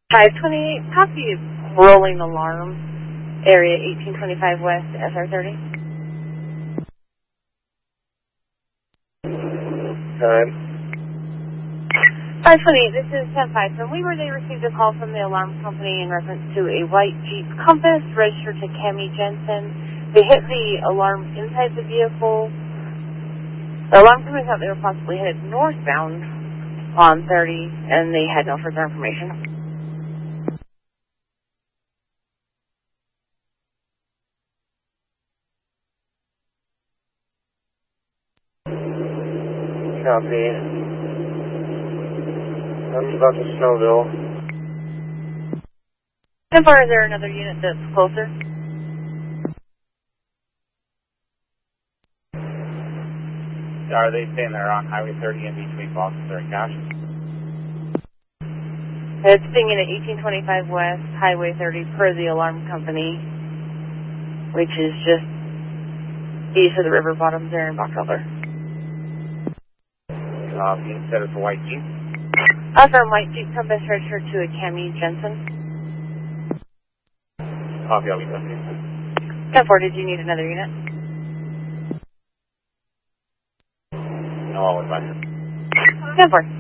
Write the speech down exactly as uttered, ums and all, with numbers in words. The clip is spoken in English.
five twenty-eight, copy rolling alarm, area eighteen twenty-five West, S R thirty. Time. five twenty-eight, this is ten five. From Weaver, they received a call from the alarm company in reference to a white Jeep Compass registered to Cami Jensen. They hit the alarm inside the vehicle. The alarm company thought they were possibly headed northbound on thirty, and they had no further information. Copy. That's about to Snowville. How far is there another unit that's closer? Are they saying they're on Highway thirty in between Boston and Cache? It's being in at eighteen twenty-five West, Highway thirty, per the alarm company, which is just east of the river bottoms there in Box Elder. Copy. You said it's a white Jeep? Affirm, white Jeep Compass registered to a Cami Jensen. Copy, I'll be done. ten four, did you need another unit? No, I'll wait back. ten four.